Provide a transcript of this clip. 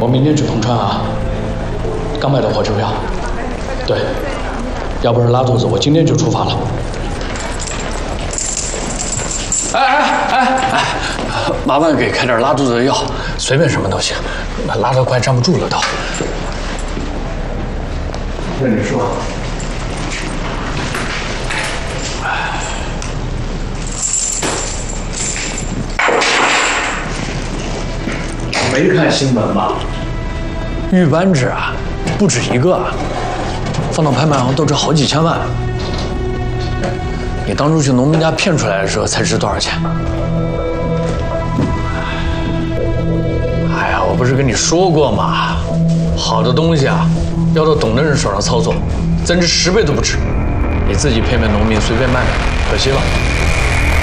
我明天去铜川啊，刚买的火车票。对，要不是拉肚子，我今天就出发了。哎，麻烦给开点拉肚子的药，随便什么都行，拉得快站不住了都。跟你说。 没看新闻吧？玉扳指啊，不止一个啊，放到拍卖行都值好几千万。你当初去农民家骗出来的时候才值多少钱？哎呀，我不是跟你说过吗？好的东西啊，要到懂的人手上操作，增值10倍都不止。你自己骗农民随便卖卖，可惜了。